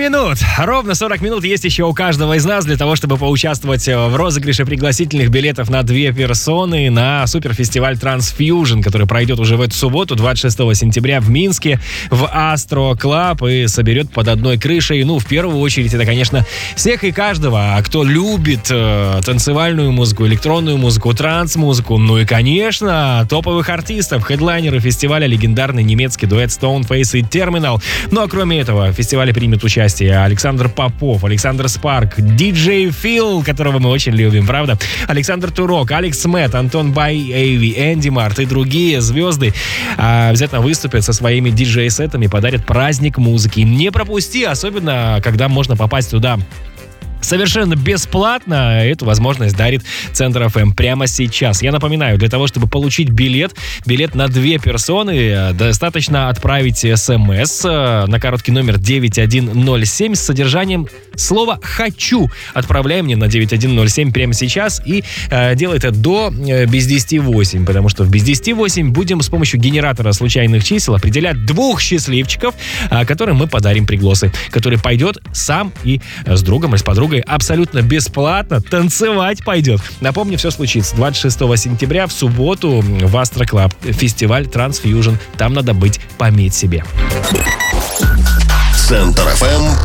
минут. Ровно 40 минут есть еще у каждого из нас для того, чтобы поучаствовать в розыгрыше пригласительных билетов на 2 персоны на суперфестиваль Transfusion, который пройдет уже в эту субботу, 26 сентября в Минске, в Astro Club, и соберет под одной крышей, в первую очередь, это, конечно, всех и каждого, кто любит танцевальную музыку, электронную музыку, транс-музыку, и, конечно, топовых артистов, хедлайнеры фестиваля, легендарный немецкий дуэт Stoneface и Terminal. А кроме этого, в фестивале примет участие Александр Попов, Александр Спарк, диджей Фил, которого мы очень любим, правда? Александр Турок, Алекс Мэтт, Антон Бай-Эйви, Энди Март и другие звезды обязательно выступят со своими диджей-сетами, подарят праздник музыки. Не пропусти, особенно когда можно попасть туда совершенно бесплатно. Эту возможность дарит Центр FM прямо сейчас. Я напоминаю, для того, чтобы получить билет на 2 персоны, достаточно отправить СМС на короткий номер 9107 с содержанием слова «хочу». Отправляй мне на 9107 прямо сейчас и делай это до без 10:08, потому что в без 10:08 будем с помощью генератора случайных чисел определять 2 счастливчиков, которым мы подарим пригласы, который пойдет сам и с другом или с подругой абсолютно бесплатно танцевать пойдет. Напомню, все случится 26 сентября в субботу в Astro Club. Фестиваль Transfusion. Там надо быть, пометь себе. Центр FM